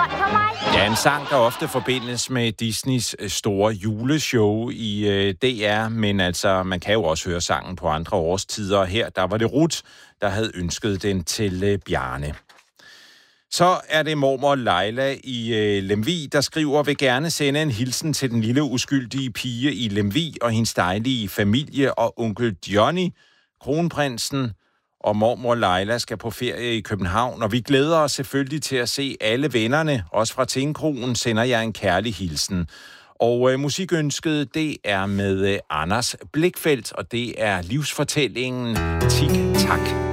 hånd på mig. Ja, en sang, der ofte forbindes med Disneys store juleshow i DR, men altså, man kan jo også høre sangen på andre årstider. Her, der var det Ruth, der havde ønsket den til Bjarne. Så er det mormor Leila i Lemvig, der skriver, vil gerne sende en hilsen til den lille uskyldige pige i Lemvig og hendes dejlige familie og onkel Johnny, kronprinsen og mormor Leila skal på ferie i København, og vi glæder os selvfølgelig til at se alle vennerne. Også fra Tingkrogen sender jeg en kærlig hilsen. Og musikønsket, det er med Anders Blikfeldt, og det er livsfortællingen Tik Tak.